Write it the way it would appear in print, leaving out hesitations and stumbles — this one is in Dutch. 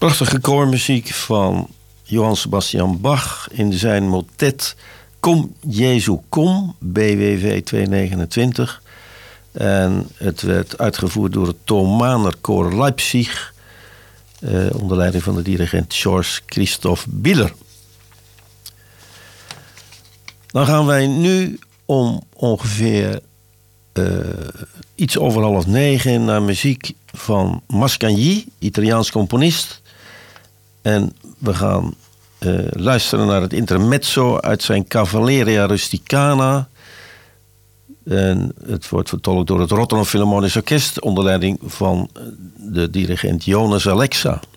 Prachtige koormuziek van Johann Sebastian Bach in zijn motet Kom Jezu Kom, BWV 229. En het werd uitgevoerd door het Thomaner Koor Leipzig, onder leiding van de dirigent Georges Christoph Biller. Dan gaan wij nu om ongeveer iets over 8:30 naar muziek van Mascagni, Italiaans componist. En we gaan luisteren naar het intermezzo uit zijn Cavalleria Rusticana. En het wordt vertolkt door het Rotterdam Philharmonisch Orkest onder leiding van de dirigent Jonas Alexa.